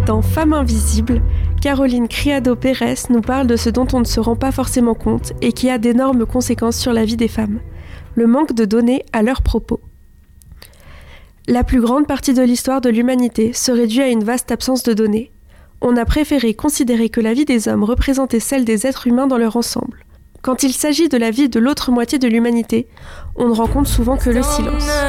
Dans Femme invisible, Caroline Criado-Pérez nous parle de ce dont on ne se rend pas forcément compte et qui a d'énormes conséquences sur la vie des femmes. Le manque de données à leur propos. La plus grande partie de l'histoire de l'humanité serait due à une vaste absence de données. On a préféré considérer que la vie des hommes représentait celle des êtres humains dans leur ensemble. Quand il s'agit de la vie de l'autre moitié de l'humanité, on ne rencontre souvent que le silence.